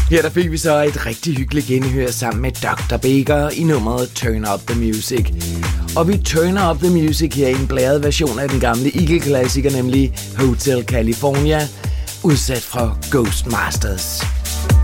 Her der fik vi så et rigtig hyggeligt genhør sammen med Dr. Baker i nummeret Turn Up The Music. Og vi turner up the music her i en blæret version af den gamle Eagle-klassiker, nemlig Hotel California, udsat fra Ghostmasters.